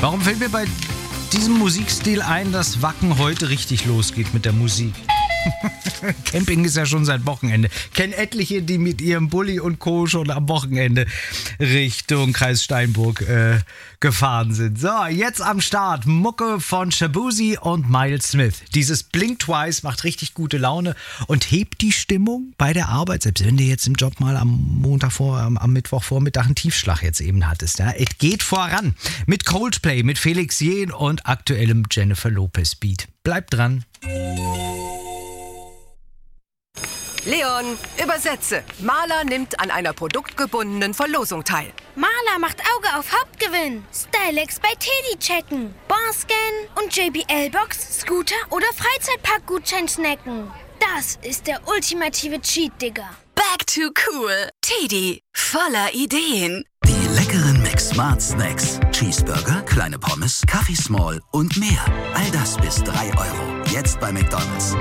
Warum fällt mir bei diesem Musikstil ein, dass Wacken heute richtig losgeht mit der Musik? Camping ist ja schon seit Wochenende. Kenne etliche, die mit ihrem Bulli und Co. schon am Wochenende Richtung Kreis Steinburg gefahren sind. So, jetzt am Start Mucke von Shaboozey und Miles Smith. Dieses Blink Twice macht richtig gute Laune und hebt die Stimmung bei der Arbeit, selbst wenn du jetzt im Job mal am Mittwochvormittag einen Tiefschlag jetzt eben hattest. Ja. Es geht voran mit Coldplay, mit Felix Jähn und aktuellem Jennifer Lopez Beat. Bleibt dran. Leon, übersetze. Maler nimmt an einer produktgebundenen Verlosung teil. Maler macht Auge auf Hauptgewinn. Stylex bei Teddy checken. Barscan und JBL-Box, Scooter oder Freizeitpark-Gutschein snacken. Das ist der ultimative Cheat, Digga. Back to cool. Teddy, voller Ideen. Die leckeren Mix-Smart Snacks. Cheeseburger, kleine Pommes, Kaffee Small und mehr. All das bis 3 €. Jetzt bei McDonald's.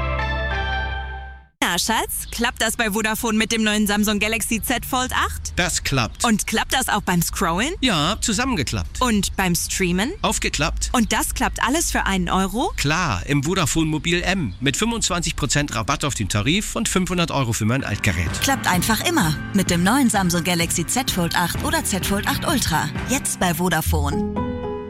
Na, Schatz, klappt das bei Vodafone mit dem neuen Samsung Galaxy Z Fold 8? Das klappt. Und klappt das auch beim Scrollen? Ja, zusammengeklappt. Und beim Streamen? Aufgeklappt. Und das klappt alles für 1 €? Klar, im Vodafone Mobil M. Mit 25% Rabatt auf den Tarif und 500 € für mein Altgerät. Klappt einfach immer. Mit dem neuen Samsung Galaxy Z Fold 8 oder Z Fold 8 Ultra. Jetzt bei Vodafone.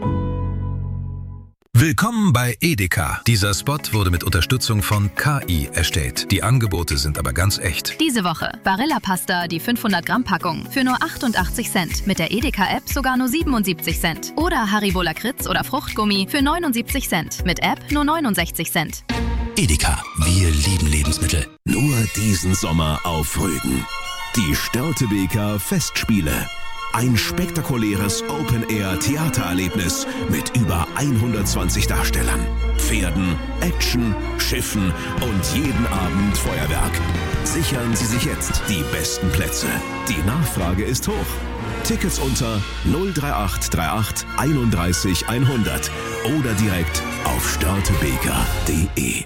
Willkommen bei Edeka. Dieser Spot wurde mit Unterstützung von KI erstellt. Die Angebote sind aber ganz echt. Diese Woche Barilla-Pasta, die 500-Gramm-Packung für nur 88 Cent. Mit der Edeka-App sogar nur 77 Cent. Oder Haribo Lakritz oder Fruchtgummi für 79 Cent. Mit App nur 69 Cent. Edeka, wir lieben Lebensmittel. Nur diesen Sommer auf Rügen. Die Störtebeker Festspiele. Ein spektakuläres Open-Air-Theatererlebnis mit über 120 Darstellern, Pferden, Action, Schiffen und jeden Abend Feuerwerk. Sichern Sie sich jetzt die besten Plätze. Die Nachfrage ist hoch. Tickets unter 03838 31 100 oder direkt auf störtebeker.de.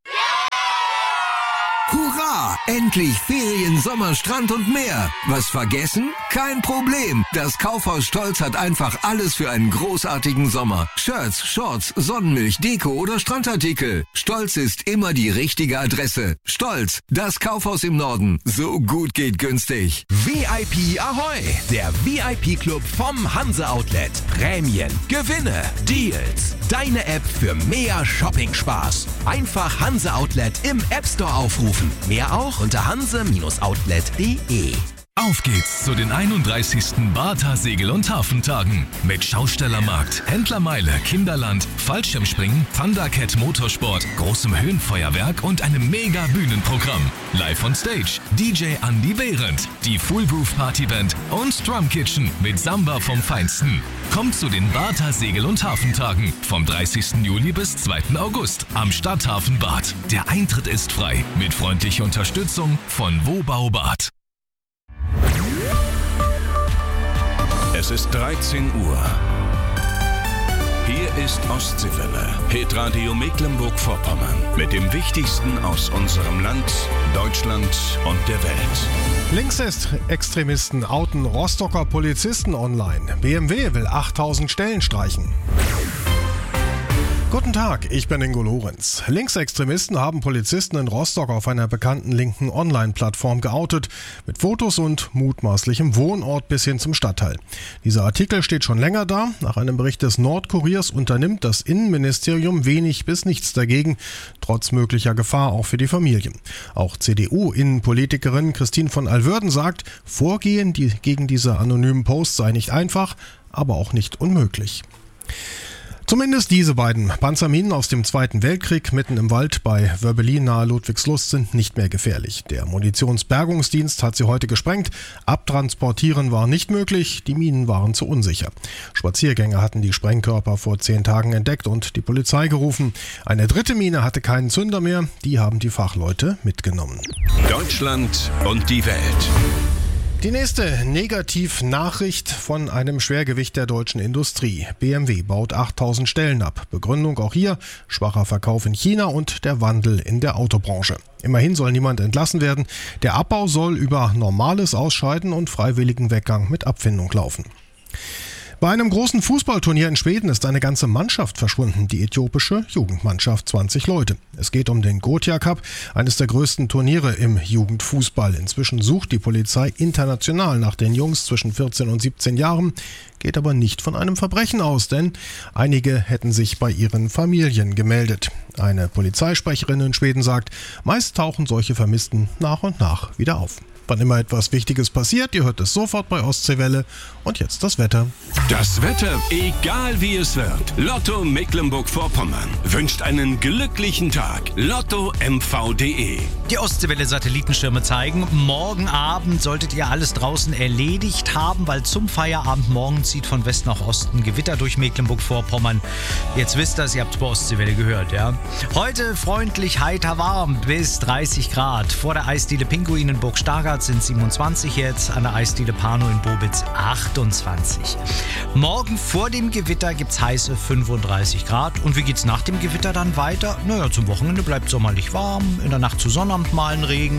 Hurra! Endlich Ferien, Sommer, Strand und mehr. Was vergessen? Kein Problem. Das Kaufhaus Stolz hat einfach alles für einen großartigen Sommer. Shirts, Shorts, Sonnenmilch, Deko oder Strandartikel. Stolz ist immer die richtige Adresse. Stolz, das Kaufhaus im Norden. So gut geht günstig. VIP Ahoi! Der VIP-Club vom Hanse Outlet. Prämien, Gewinne, Deals. Deine App für mehr Shopping-Spaß. Einfach Hanse Outlet im App Store aufrufen. Mehr auch unter hanse-outlet.de. Auf geht's zu den 31. Bartha Segel- und Hafentagen. Mit Schaustellermarkt, Händlermeile, Kinderland, Fallschirmspringen, Thundercat Motorsport, großem Höhenfeuerwerk und einem mega Bühnenprogramm. Live on Stage, DJ Andy Behrendt, die Foolproof Partyband und Drum Kitchen mit Samba vom Feinsten. Kommt zu den Bartha Segel- und Hafentagen vom 30. Juli bis 2. August am Stadthafen Bad. Der Eintritt ist frei mit freundlicher Unterstützung von Wobau Bad. Es ist 13 Uhr. Hier ist Ostseewelle, Hitradio Mecklenburg-Vorpommern. Mit dem Wichtigsten aus unserem Land, Deutschland und der Welt. Linksextremisten outen Rostocker Polizisten online. BMW will 8000 Stellen streichen. Guten Tag, ich bin Ingo Lorenz. Linksextremisten haben Polizisten in Rostock auf einer bekannten linken Online-Plattform geoutet, mit Fotos und mutmaßlichem Wohnort bis hin zum Stadtteil. Dieser Artikel steht schon länger da. Nach einem Bericht des Nordkuriers unternimmt das Innenministerium wenig bis nichts dagegen, trotz möglicher Gefahr auch für die Familie. Auch CDU-Innenpolitikerin Christine von Alwörden sagt, Vorgehen gegen diese anonymen Posts sei nicht einfach, aber auch nicht unmöglich. Zumindest diese beiden Panzerminen aus dem Zweiten Weltkrieg mitten im Wald bei Wörbelin nahe Ludwigslust sind nicht mehr gefährlich. Der Munitionsbergungsdienst hat sie heute gesprengt. Abtransportieren war nicht möglich, die Minen waren zu unsicher. Spaziergänger hatten die Sprengkörper vor 10 Tagen entdeckt und die Polizei gerufen. Eine dritte Mine hatte keinen Zünder mehr, die haben die Fachleute mitgenommen. Deutschland und die Welt. Die nächste Negativnachricht von einem Schwergewicht der deutschen Industrie. BMW baut 8000 Stellen ab. Begründung auch hier, schwacher Verkauf in China und der Wandel in der Autobranche. Immerhin soll niemand entlassen werden. Der Abbau soll über normales Ausscheiden und freiwilligen Weggang mit Abfindung laufen. Bei einem großen Fußballturnier in Schweden ist eine ganze Mannschaft verschwunden, die äthiopische Jugendmannschaft, 20 Leute. Es geht um den Gothia Cup, eines der größten Turniere im Jugendfußball. Inzwischen sucht die Polizei international nach den Jungs zwischen 14 und 17 Jahren, geht aber nicht von einem Verbrechen aus, denn einige hätten sich bei ihren Familien gemeldet. Eine Polizeisprecherin in Schweden sagt, meist tauchen solche Vermissten nach und nach wieder auf. Wann immer etwas Wichtiges passiert, ihr hört es sofort bei Ostseewelle. Und jetzt das Wetter. Das Wetter, egal wie es wird. Lotto Mecklenburg-Vorpommern wünscht einen glücklichen Tag. LottoMV.de. Die Ostseewelle-Satellitenschirme zeigen, morgen Abend solltet ihr alles draußen erledigt haben, weil zum Feierabend morgen zieht von West nach Osten Gewitter durch Mecklenburg-Vorpommern. Jetzt wisst ihr es, ihr habt es bei Ostseewelle gehört, ja? Heute freundlich heiter warm bis 30 Grad. Vor der Eisdiele Pinguin in Burg Stargard sind 27 jetzt, an der Eisdiele Pano in Bobitz 28. Morgen vor dem Gewitter gibt's heiße 35 Grad. Und wie geht's nach dem Gewitter dann weiter? Naja, zum Wochenende bleibt sommerlich warm, in der Nacht zu Sonnabend malen Regen.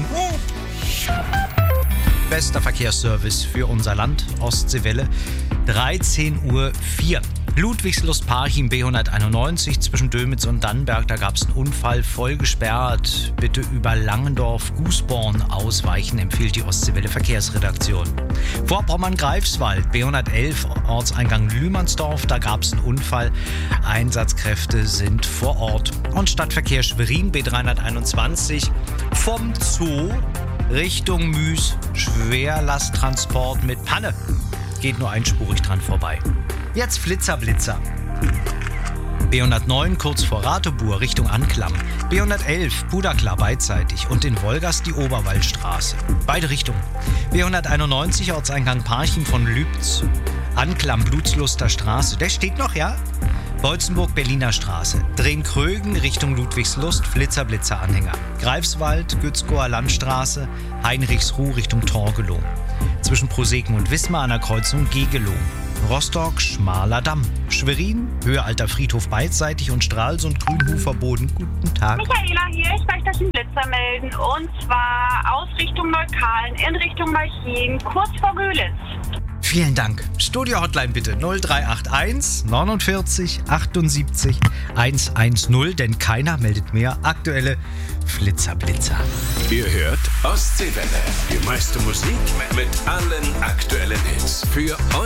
Bester Verkehrsservice für unser Land, Ostseewelle, 13:04 Uhr. Ludwigslust-Parchim B191 zwischen Dömitz und Dannenberg, da gab es einen Unfall, voll gesperrt. Bitte über Langendorf-Gußborn ausweichen, empfiehlt die Ostseewelle Verkehrsredaktion. Vorpommern-Greifswald, B111, Ortseingang Lühmannsdorf, da gab es einen Unfall. Einsatzkräfte sind vor Ort. Und Stadtverkehr Schwerin, B321, vom Zoo Richtung Müs, Schwerlasttransport mit Panne. Geht nur einspurig dran vorbei. Jetzt Flitzer-Blitzer. B109 kurz vor Ratebur Richtung Anklam. B111 Budaklar beidseitig und in Wolgast die Oberwaldstraße. Beide Richtungen. B191 Ortseingang Parchim von Lübz. Anklam Blutsluster Straße. Der steht noch, ja? Beutzenburg Berliner Straße. Drehen-Krögen Richtung Ludwigslust, Flitzer-Blitzer-Anhänger. Greifswald, Gützkower Landstraße, Heinrichsruh Richtung Torgelow. Zwischen Proseken und Wismar an der Kreuzung Gegelow. Rostock, Schmaler Damm. Schwerin, Höhe Alter Friedhof beidseitig und Stralsund, Grünhofer Boden. Guten Tag. Michaela hier, ich möchte euch einen Blitzer melden. Und zwar aus Richtung Neukalen in Richtung Malchin, kurz vor Görlitz. Vielen Dank. Studio-Hotline bitte 0381 49 78 110, denn keiner meldet mehr aktuelle Flitzer-Blitzer. Ihr hört Ostseewelle. Die meiste Musik mit allen aktuellen Hits. Für